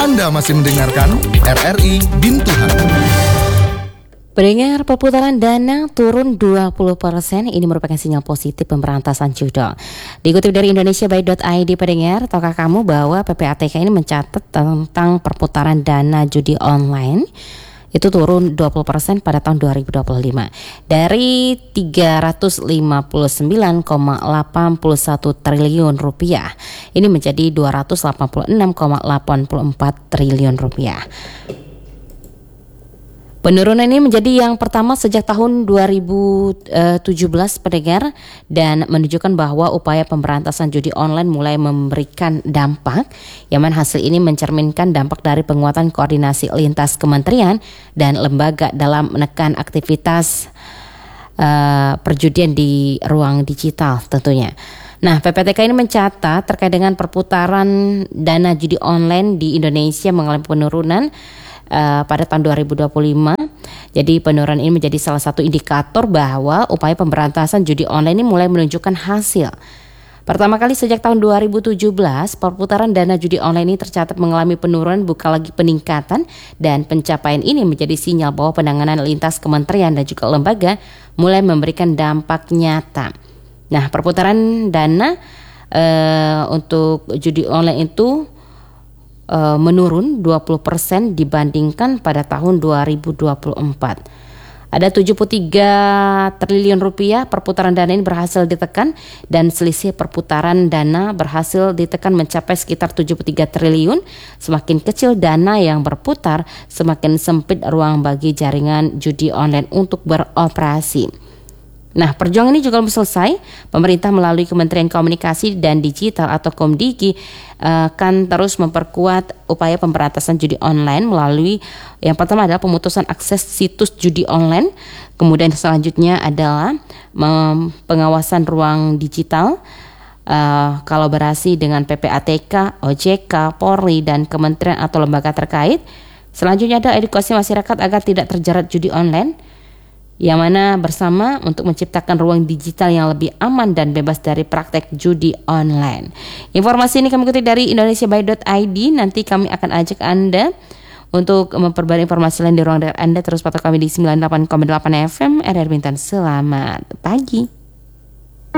Anda masih mendengarkan RRI Bintuhan. Pendengar, perputaran dana turun 20%. Ini merupakan sinyal positif pemberantasan judi. Dikutip dari indonesiabaik.id, pendengar, tahukah kamu bahwa PPATK ini mencatat tentang perputaran dana judi online itu turun 20% pada tahun 2025 dari 359,81 triliun rupiah ini menjadi 286,84 triliun rupiah. Penurunan ini menjadi yang pertama sejak tahun 2017, pendengar, dan menunjukkan bahwa upaya pemberantasan judi online mulai memberikan dampak, yang mana hasil ini mencerminkan dampak dari penguatan koordinasi lintas kementerian dan lembaga dalam menekan aktivitas perjudian di ruang digital tentunya. Nah, PPATK ini mencatat terkait dengan perputaran dana judi online di Indonesia mengalami penurunan pada tahun 2025. Jadi penurunan ini menjadi salah satu indikator bahwa upaya pemberantasan judi online ini mulai menunjukkan hasil. Pertama kali sejak tahun 2017, perputaran dana judi online ini tercatat mengalami penurunan, bukan lagi peningkatan, dan pencapaian ini menjadi sinyal bahwa penanganan lintas kementerian dan juga lembaga mulai memberikan dampak nyata. Nah, perputaran dana untuk judi online itu menurun 20% dibandingkan pada tahun 2024. Ada 73 triliun rupiah perputaran dana ini berhasil ditekan, dan selisih perputaran dana berhasil ditekan mencapai sekitar 73 triliun. Semakin kecil dana yang berputar, semakin sempit ruang bagi jaringan judi online untuk beroperasi. Nah, perjuangan ini juga belum selesai. Pemerintah melalui Kementerian Komunikasi dan Digital atau Komdigi akan terus memperkuat upaya pemberantasan judi online melalui yang pertama adalah pemutusan akses situs judi online. Kemudian selanjutnya adalah pengawasan ruang digital, kolaborasi dengan PPATK, OJK, Polri, dan kementerian atau lembaga terkait. Selanjutnya ada edukasi masyarakat agar tidak terjerat judi online, yang mana bersama untuk menciptakan ruang digital yang lebih aman dan bebas dari praktek judi online. Informasi ini kami kutip dari indonesiabaik.id. Nanti kami akan ajak Anda untuk memperbarui informasi lain di ruang dengar Anda. Terus pantau kami di 98,8 FM RRI Bintan. Selamat pagi.